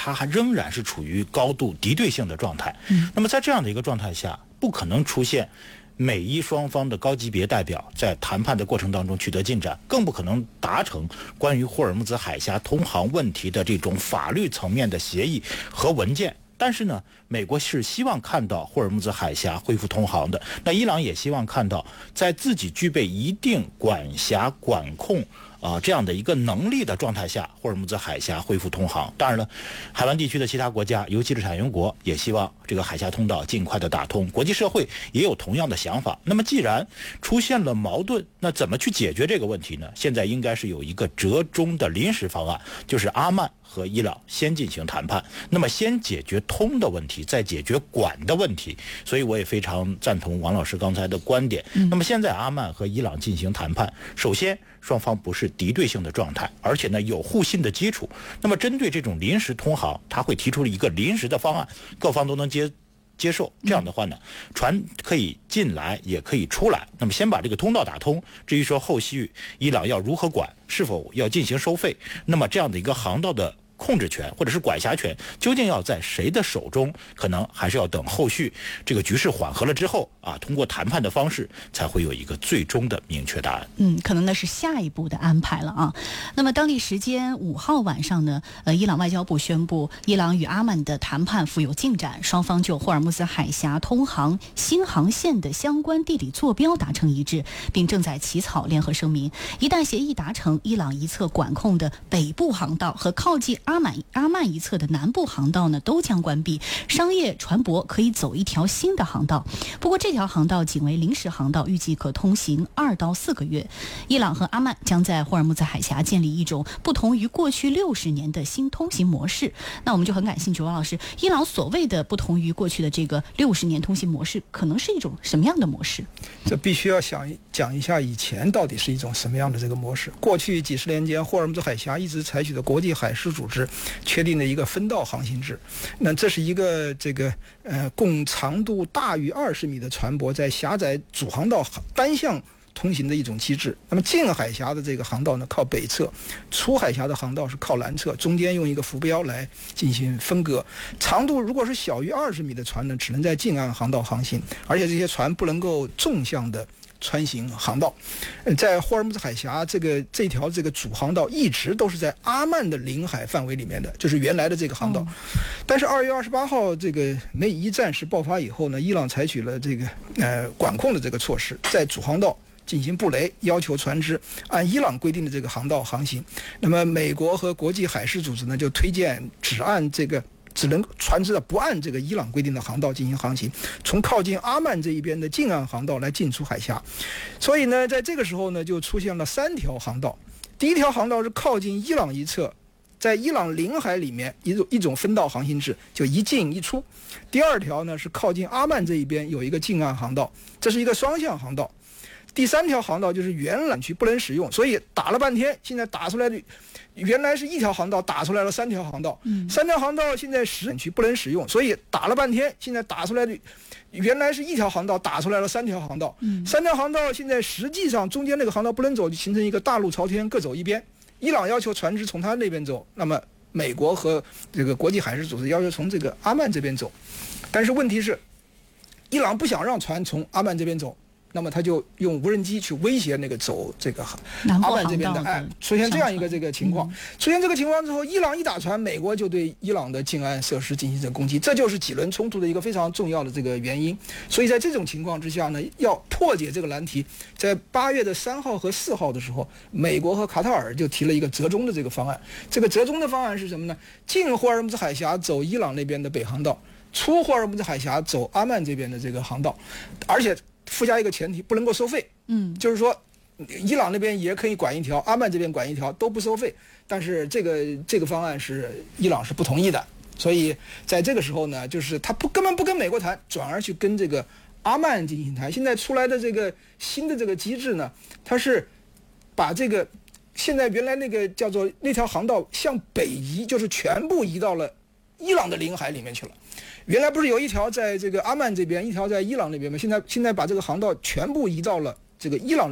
它还仍然是处于高度敌对性的状态。那么在这样的一个状态下，不可能出现美伊双方的高级别代表在谈判的过程当中取得进展，更不可能达成关于霍尔木兹海峡通航问题的这种法律层面的协议和文件。但是呢，美国是希望看到霍尔木兹海峡恢复通航的，那伊朗也希望看到在自己具备一定管辖管控这样的一个能力的状态下，霍尔木兹海峡恢复通航。当然了，海湾地区的其他国家，尤其是产油国，也希望这个海峡通道尽快的打通。国际社会也有同样的想法。那么既然出现了矛盾，那怎么去解决这个问题呢？现在应该是有一个折中的临时方案，就是阿曼和伊朗先进行谈判，那么先解决通的问题，再解决管的问题。所以我也非常赞同王老师刚才的观点。那么现在阿曼和伊朗进行谈判，首先双方不是敌对性的状态，而且呢有互信的基础。那么针对这种临时通航，他会提出一个临时的方案，各方都能接受。这样的话呢，船可以进来也可以出来。那么先把这个通道打通，至于说后续伊朗要如何管，是否要进行收费，那么这样的一个航道的控制权或者是管辖权究竟要在谁的手中，可能还是要等后续这个局势缓和了之后通过谈判的方式才会有一个最终的明确答案。 可能那是下一步的安排了啊。那么当地时间5号晚上呢，伊朗外交部宣布，伊朗与阿曼的谈判富有进展，双方就霍尔木兹海峡通航新航线的相关地理坐标达成一致，并正在起草联合声明。一旦协议达成，伊朗一侧管控的北部航道和靠近阿曼一侧的南部航道呢都将关闭，商业船舶可以走一条新的航道。不过这条航道仅为临时航道，预计可通行2到4个月。伊朗和阿曼将在霍尔木兹海峡建立一种不同于过去60年的新通行模式。那我们就很感兴趣，王老师，伊朗所谓的不同于过去的这个60年通行模式，可能是一种什么样的模式？ 这必须要讲一下以前到底是一种什么样的这个模式。过去几十年间，霍尔木兹海峡一直采取的国际海事组织确定的一个分道航行制。那这是一个供长度大于20米的船舶在狭窄主航道单向通行的一种机制。那么进海峡的这个航道呢靠北侧，出海峡的航道是靠南侧，中间用一个浮标来进行分割。长度如果是小于20米的船呢，只能在近岸航道航行，而且这些船不能够纵向的穿行航道。在霍尔木兹海峡这条主航道一直都是在阿曼的领海范围里面的，就是原来的这个航道。但是2月28号这个美伊战事爆发以后呢，伊朗采取了管控的这个措施，在主航道进行布雷，要求船只按伊朗规定的这个航道航行。那么美国和国际海事组织呢就推荐只能船只不按这个伊朗规定的航道进行航行，从靠近阿曼这一边的近岸航道来进出海峡。所以呢，在这个时候呢，就出现了3条航道。第一条航道是靠近伊朗一侧，在伊朗领海里面一种分道航行制，就一进一出。第二条呢是靠近阿曼这一边有一个近岸航道，这是一个双向航道。第3条航道就是原来区不能使用，所以打了半天，现在打出来的原来是1条航道，打出来了3条航道，3条航道现在10区不能使用，所以打了半天，现在打出来的原来是1条航道，打出来了3条航道，3条航道现在实际上中间那个航道不能走，就形成一个大陆朝天，各走一边。伊朗要求船只从他那边走，那么美国和这个国际海事组织要求从这个阿曼这边走。但是问题是，伊朗不想让船从阿曼这边走，那么他就用无人机去威胁那个走这个阿曼这边的，出现这样一个情况。出现这个情况之后，伊朗一打船，美国就对伊朗的近岸设施进行攻击，这就是几轮冲突的一个非常重要的这个原因。所以在这种情况之下呢，要破解这个难题，在8月3号和4号的时候，美国和卡塔尔就提了一个折中的这个方案。这个折中的方案是什么呢？进霍尔木兹海峡走伊朗那边的北航道，出霍尔木兹海峡走阿曼这边的这个航道，而且附加一个前提，不能够收费。就是说伊朗那边也可以管一条，阿曼这边管一条，都不收费。但是这个方案是伊朗是不同意的，所以在这个时候呢，就是他根本不跟美国谈，转而去跟这个阿曼进行谈。现在出来的这个新的这个机制呢，它是把这个现在原来那个叫做那条航道向北移，就是全部移到了伊朗的领海里面去了。原来不是有一条在这个阿曼这边，一条在伊朗那边吗？现在把这个航道全部移到了这个伊朗